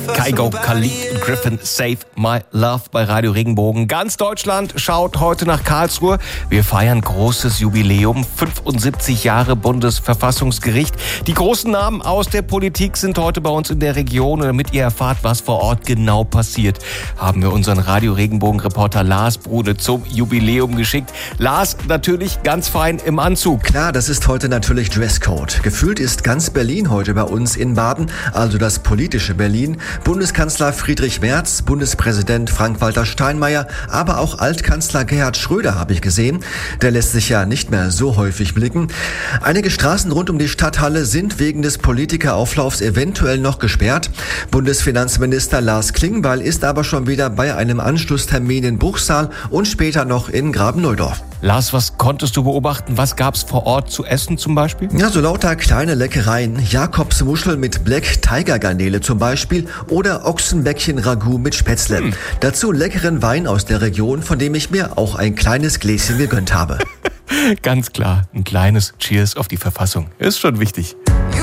Kygo, Khalid und Griffin, Save My Love bei Radio Regenbogen. Ganz Deutschland schaut heute nach Karlsruhe. Wir feiern großes Jubiläum, 75 Jahre Bundesverfassungsgericht. Die großen Namen aus der Politik sind heute bei uns in der Region. Und damit ihr erfahrt, was vor Ort genau passiert, haben wir unseren Radio Regenbogen-Reporter Lars Brude zum Jubiläum geschickt. Lars, natürlich ganz fein im Anzug. Klar, das ist heute natürlich Dresscode. Gefühlt ist ganz Berlin heute bei uns in Baden, also das politische Berlin. Bundeskanzler Friedrich Merz, Bundespräsident Frank-Walter Steinmeier, aber auch Altkanzler Gerhard Schröder habe ich gesehen. Der lässt sich ja nicht mehr so häufig blicken. Einige Straßen rund um die Stadthalle sind wegen des Politikerauflaufs eventuell noch gesperrt. Bundesfinanzminister Lars Klingbeil ist aber schon wieder bei einem Anschlusstermin in Bruchsal und später noch in Grabenneudorf. Lars, was konntest du beobachten? Was gab's vor Ort zu essen zum Beispiel? Ja, so lauter kleine Leckereien. Jakobsmuschel mit Black Tiger Garnele zum Beispiel oder Ochsenbäckchen Ragout mit Spätzle. Dazu leckeren Wein aus der Region, von dem ich mir auch ein kleines Gläschen gegönnt habe. Ganz klar, ein kleines Cheers auf die Verfassung. Ist schon wichtig.